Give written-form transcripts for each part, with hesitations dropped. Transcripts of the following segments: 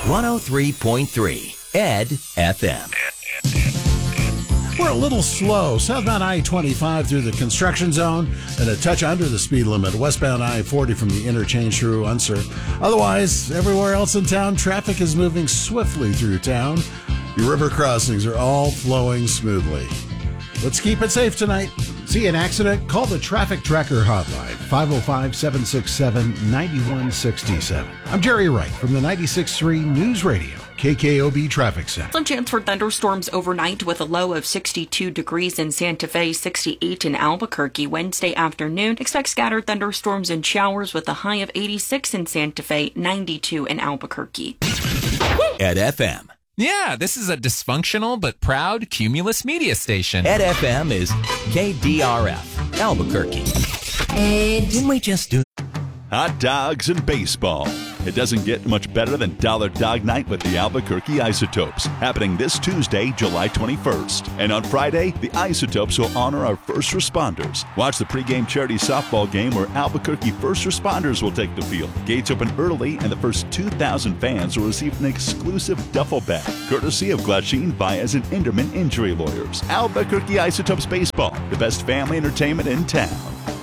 103.3 Ed FM. We're a little slow. Southbound I-25 through the construction zone and a touch under the speed limit. Westbound I-40 from the interchange through Unser. Otherwise, everywhere else in town, traffic is moving swiftly through town. Your river crossings are all flowing smoothly. Let's keep it safe tonight. See an accident? Call the Traffic Tracker hotline, 505-767-9167. I'm Jerry Wright from the 96.3 News Radio, KKOB Traffic Center. Some chance for thunderstorms overnight with a low of 62 degrees in Santa Fe, 68 in Albuquerque. Wednesday afternoon, expect scattered thunderstorms and showers with a high of 86 in Santa Fe, 92 in Albuquerque. Ed FM. Yeah, this is a dysfunctional but proud Cumulus media station. Ed FM is KDRF, Albuquerque. Didn't we just do... Hot dogs and baseball. It doesn't get much better than Dollar Dog Night with the Albuquerque Isotopes, happening this Tuesday, July 21st. And on Friday, the Isotopes will honor our first responders. Watch the pregame charity softball game where Albuquerque first responders will take the field. Gates open early, and the first 2,000 fans will receive an exclusive duffel bag, courtesy of Glasheen Baez and Inderman Injury Lawyers. Albuquerque Isotopes Baseball, the best family entertainment in town.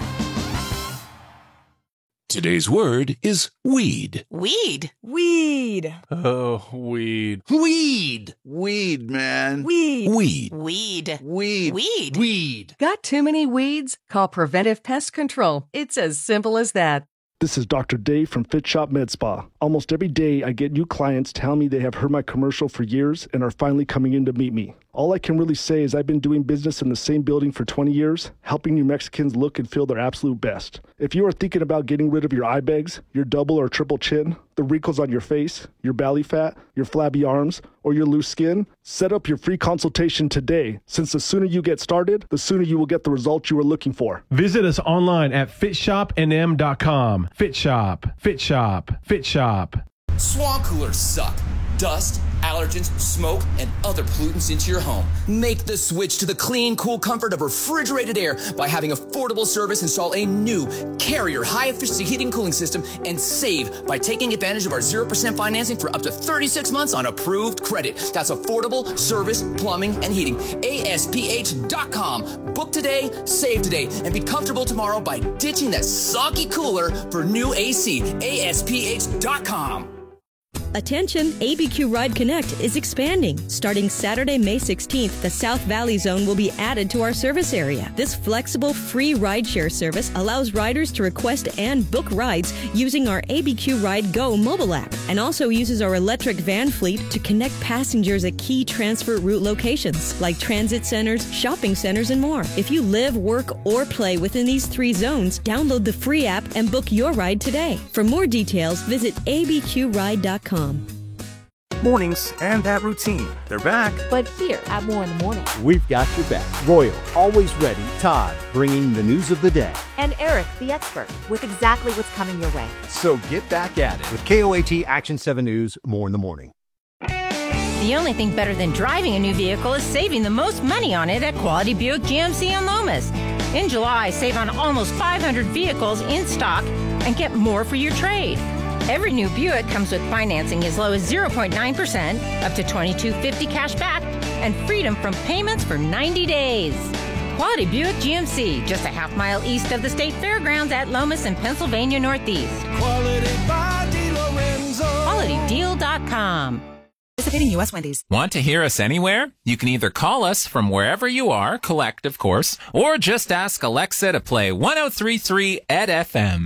Today's word is weed. Weed? Weed. Oh, weed. Weed. Weed, man. Weed. Weed. Weed. Weed. Weed. Weed. Got too many weeds? Call Preventive Pest Control. It's as simple as that. This is Dr. Dave from Fit Shop Med Spa. Almost every day, I get new clients telling me they have heard my commercial for years and are finally coming in to meet me. All I can really say is I've been doing business in the same building for 20 years, helping New Mexicans look and feel their absolute best. If you are thinking about getting rid of your eye bags, your double or triple chin, the wrinkles on your face, your belly fat, your flabby arms, or your loose skin, set up your free consultation today, since the sooner you get started, the sooner you will get the results you are looking for. Visit us online at fitshopnm.com. Fit Shop, Fit Shop, Fit Shop. Swamp coolers suck. Dust, allergens, smoke, and other pollutants into your home. Make the switch to the clean, cool comfort of refrigerated air by having affordable service install a new Carrier high-efficiency heating and cooling system and save by taking advantage of our 0% financing for up to 36 months on approved credit. That's affordable service, plumbing, and heating. ASPH.com. Book today, save today, and be comfortable tomorrow by ditching that soggy cooler for new AC. ASPH.com. Attention, ABQ Ride Connect is expanding. Starting Saturday, May 16th, the South Valley Zone will be added to our service area. This flexible, free rideshare service allows riders to request and book rides using our ABQ Ride Go mobile app, and also uses our electric van fleet to connect passengers at key transfer route locations like transit centers, shopping centers, and more. If you live, work, or play within these 3 zones, download the free app and book your ride today. For more details, visit abqride.com. Mornings and that routine. They're back. But here at More in the Morning, we've got your back. Royal, always ready. Todd, bringing the news of the day. And Eric, the expert, with exactly what's coming your way. So get back at it with KOAT Action 7 News, More in the Morning. The only thing better than driving a new vehicle is saving the most money on it at Quality Buick GMC in Lomas. In July, save on almost 500 vehicles in stock and get more for your trade. Every new Buick comes with financing as low as 0.9%, up to $2,250 cash back, and freedom from payments for 90 days. Quality Buick GMC, just a half-mile east of the State Fairgrounds at Lomas in Pennsylvania Northeast. Quality by DeLorenzo. QualityDeal.com. Participating U.S. Wendy's. Want to hear us anywhere? You can either call us from wherever you are, collect, of course, or just ask Alexa to play 103.3 Ed FM.